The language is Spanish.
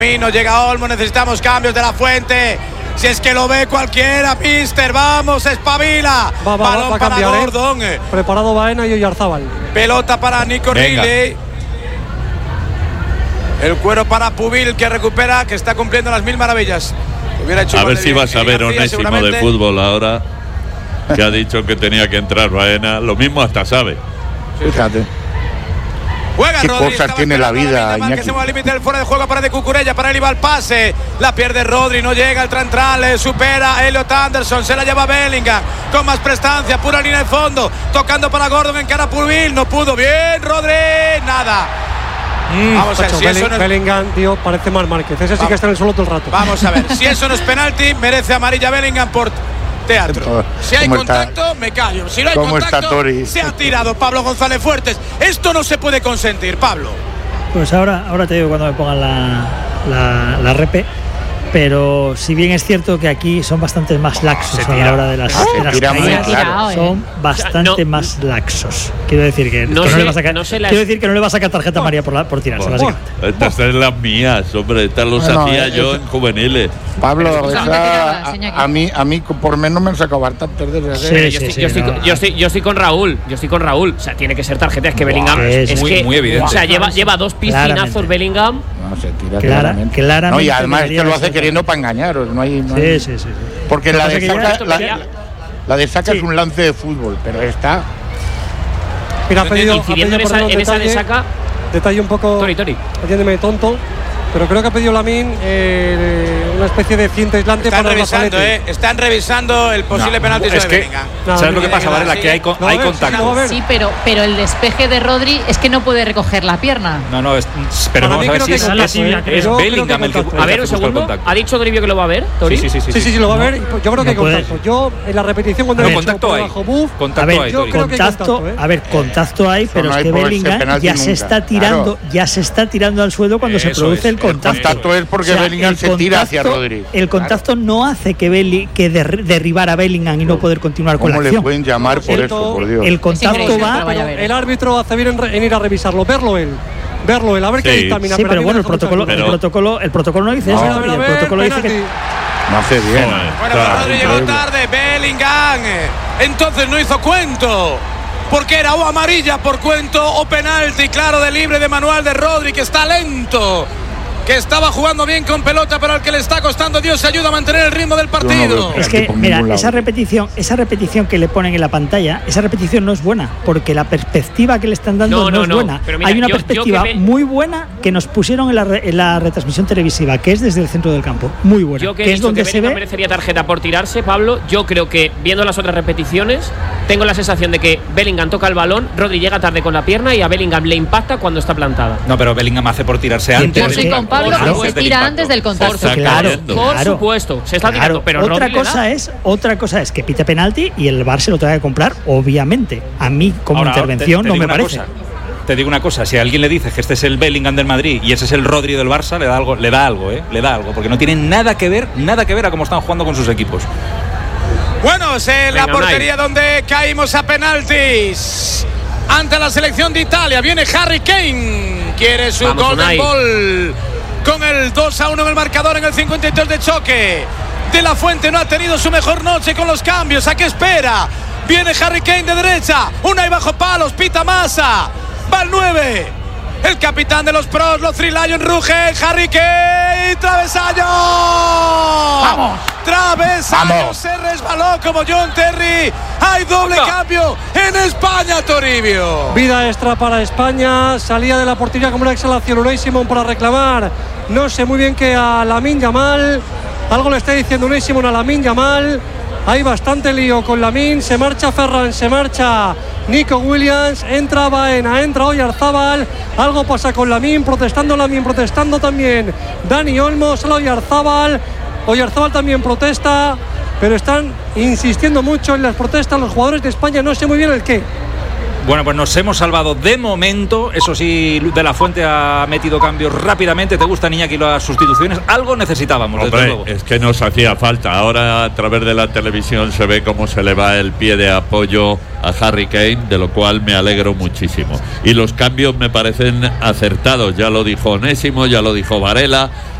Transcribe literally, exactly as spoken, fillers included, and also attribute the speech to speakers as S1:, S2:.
S1: No llega Olmo, necesitamos cambios de la Fuente. Si es que lo ve cualquiera, mister, vamos, espabila.
S2: Va, va,
S1: Balón
S2: va a
S1: para
S2: cambiar,
S1: Gordon.
S2: ¿eh? Preparado Baena y Oyarzábal.
S1: Pelota para Nico Riley. El cuero para Pubil, que recupera, que está cumpliendo las mil maravillas. Hubiera hecho
S3: a ver si vas a ver Onésimo de fútbol ahora, que ha dicho que tenía que entrar Baena. Lo mismo hasta sabe.
S4: Fíjate.
S1: Juega
S4: ¿Qué
S1: Rodri,
S4: cosas tiene la vida,
S1: Iñaki? Que se mueve al límite del fuera de juego para de Cucurella, para él iba el pase, la pierde Rodri, no llega el Trantral, supera a Elliot Anderson, se la lleva Bellingham, con más prestancia, pura línea de fondo, tocando para Gordon en cara a Pubil, no pudo, bien Rodri, nada.
S2: Mm,
S1: Vamos a ver, si eso no es...
S2: Bellingham, tío, parece Marc Márquez, ese sí que está en el suelo todo el rato.
S1: Vamos a ver, si eso no es penalti, merece amarilla Bellingham por teatro. Si hay contacto, está? me callo. Si no hay contacto, se ha tirado Pablo González Fuertes. Esto no se puede consentir, Pablo.
S5: Pues ahora, ahora te digo cuando me pongan la, la, la repe. Pero si bien es cierto que aquí son bastante más laxos a la hora de las, de las caídas, claro. son bastante o sea, no, más laxos. Quiero decir que no, que no, le va a sacar, no quiero decir que no le va a sacar tarjeta María por, la, por tirarse, oh, básicamente.
S3: Estas son las mías, hombre, estas los no, hacía no, yo en juveniles.
S4: Pablo, esa, a, a mí, a mí por menos me han sacado bastantes de
S6: sí, sí, yo, sí, sí, yo, estoy, no, yo, estoy, yo estoy con Raúl, yo estoy con Raúl. O sea, tiene que ser tarjeta, es que wow, Bellingham es, es muy, que, muy evidente. O sea, lleva, lleva dos piscinazos claramente. Bellingham.
S4: No, se tira
S5: Clara,
S4: claramente.
S5: claramente.
S4: No, y además es que lo hace queriendo para engañaros. No hay, no
S5: sí,
S4: hay...
S5: sí, sí, sí.
S4: Porque la de, saca, la, la de saca sí. es un lance de fútbol, pero esta.
S2: Mira, ha pedido,
S6: incidiendo en esa, en esa de saca.
S2: Detalle un poco.
S6: Tori, Tori.
S2: Atiéndeme, tonto. Pero creo que ha pedido Lamine eh, una especie de cinta aislante
S1: están
S2: para
S1: revisando, eh, Están revisando el posible no, penalti
S7: es
S1: de
S7: que,
S1: Bellingham.
S7: No, ¿sabes lo que pasa, Varela? Que hay, con, no, hay ver, contacto.
S8: No, sí, pero, pero el despeje de Rodri es que no puede recoger la pierna.
S7: No, no, es, pero para vamos a ver si es,
S5: la
S7: es,
S5: tibia,
S7: es Bellingham el que
S6: A ver, un segundo. ¿Ha dicho Drivio que lo va a ver, Tori?
S2: Sí, sí, sí. Sí, sí, sí, lo va a ver. Yo creo que hay contacto. Yo, en la repetición, cuando
S7: he contacto hay.
S5: Contacto hay, contacto. A ver, contacto hay, pero es que Bellingham ya se está tirando, ya se está tirando al suelo cuando se produce el contacto.
S4: Porque o sea, Bellingham se tira hacia Rodri.
S5: El contacto claro. no hace que, Belli, que der, derribar a Bellingham y no poder continuar con la acción.
S4: ¿Cómo le pueden llamar por eso, por Dios?
S5: El contacto va.
S2: El árbitro hace bien en, en ir a revisarlo, verlo él. Verlo él, a ver sí. qué dictamina.
S5: Sí, pero bueno, el protocolo, pero... el protocolo, el protocolo no dice no. eso.
S2: No,
S5: el protocolo dice que
S4: no hace bien.
S1: Bueno, claro, Rodri llegó tarde, Bellingham. Entonces no hizo cuento. Porque era o amarilla por cuento o penalti, claro, de libre de manual de Rodri, que está lento. Que estaba jugando bien con pelota, pero al que le está costando Dios ayuda a mantener el ritmo del partido.
S5: No es que, mira, esa repetición, esa repetición que le ponen en la pantalla, esa repetición no es buena, porque la perspectiva que le están dando no, no, no es no. buena. Mira, hay una yo, perspectiva yo me... muy buena que nos pusieron en la, re, en la retransmisión televisiva, que es desde el centro del campo. Muy buena.
S6: Yo que,
S5: que
S6: he
S5: es
S6: dicho
S5: donde
S6: que
S5: se ve.
S6: merecería tarjeta por tirarse, Pablo. Yo creo que, viendo las otras repeticiones, tengo la sensación de que Bellingham toca el balón, Rodri llega tarde con la pierna y a Bellingham le impacta cuando está plantada.
S7: No, pero Bellingham hace por tirarse antes.
S8: Yo soy con Pablo, que se tira antes del contacto.
S6: Por,
S5: claro,
S6: por
S5: claro,
S6: supuesto, se está
S5: claro.
S6: tirando, pero
S5: otra
S6: Rodri
S5: cosa es otra cosa es que pite penalti y el V A R se lo tenga que comprar, obviamente. A mí como Ahora,
S7: te,
S5: intervención
S7: te
S5: no me parece.
S7: Cosa. Te digo una cosa, si a alguien le dice que este es el Bellingham del Madrid y ese es el Rodri del Barça, le da algo, le da algo, eh, le da algo, porque no tiene nada que ver, nada que ver a cómo están jugando con sus equipos.
S1: Bueno, es en la portería donde caímos a penaltis. Ante la selección de Italia viene Harry Kane, quiere su
S6: Vamos,
S1: golden
S6: Unai.
S1: ball con el dos a uno en el marcador en el cincuenta y tres de choque. De la Fuente no ha tenido su mejor noche con los cambios. ¿A qué espera? Viene Harry Kane de derecha, Unai bajo palos, pita Massa, va el nueve, el capitán de los pros, los Three Lions rugen, Harry Kane, travesaño.
S4: Vamos.
S1: Travesaño,
S4: Vamos.
S1: se resbaló como John Terry. Hay doble no. cambio en España, Toribio.
S2: Vida extra para España. Salía de la portería como una exhalación Unai Simón para reclamar. No sé muy bien que a Lamine Yamal. Algo le está diciendo Unai Simón a Lamine Yamal. Hay bastante lío con Lamine. Se marcha Ferran, se marcha Nico Williams. Entra Baena, entra Oyarzábal. Algo pasa con Lamine. Protestando Lamine, protestando también Dani Olmo. Sale Oyarzábal. Oyarzábal también protesta, pero están insistiendo mucho en las protestas los jugadores de España, no sé muy bien el qué.
S7: Bueno, pues nos hemos salvado de momento. Eso sí, de la Fuente ha metido cambios rápidamente. ¿Te gustan, Iñaki, las sustituciones? Algo necesitábamos,
S3: Hombre,
S7: desde luego.
S3: Es que nos hacía falta. Ahora a través de la televisión se ve cómo se le va el pie de apoyo a Harry Kane, de lo cual me alegro muchísimo. Y los cambios me parecen acertados. Ya lo dijo Onésimo, ya lo dijo Varela.